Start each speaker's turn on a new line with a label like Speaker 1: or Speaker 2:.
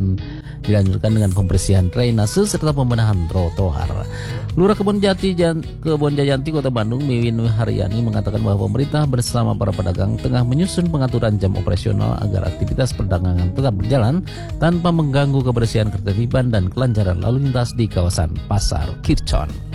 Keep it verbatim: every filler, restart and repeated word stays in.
Speaker 1: dan dilanjutkan dengan pembersihan drainase serta pembenahan trotoar. Lurah Kebon Jati, Jan, Kebon Jayanti, Kota Bandung, Miwin Haryani mengatakan bahwa pemerintah bersama para pedagang tengah menyusun pengaturan jam operasional agar aktivitas perdagangan tetap berjalan tanpa mengganggu kebersihan, ketertiban, dan kelancaran lalu lintas di kawasan Pasar Kircon.